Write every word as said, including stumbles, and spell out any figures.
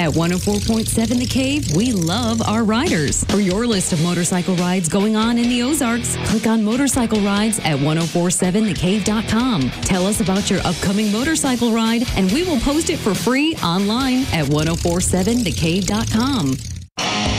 At one oh four point seven The Cave, we love our riders. For your list of motorcycle rides going on in the Ozarks, click on motorcycle rides at ten forty-seven the cave dot com. Tell us about your upcoming motorcycle ride, and we will post it for free online at ten forty-seven the cave dot com.